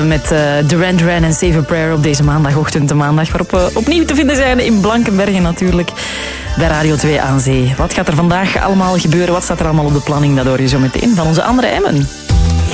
Met Duran Duran en Save a Prayer op deze maandagochtend. De maandag waarop we opnieuw te vinden zijn in Blankenbergen natuurlijk. Bij Radio 2 aan Zee. Wat gaat er vandaag allemaal gebeuren? Wat staat er allemaal op de planning? Dat hoor je zo meteen van onze andere Emmen.